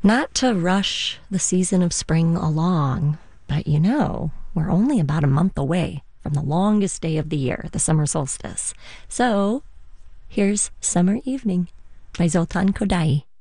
Not to rush the season of spring along, but we're only about a month away from the longest day of the year, the summer solstice. So here's Summer Evening by Zoltan Kodaly.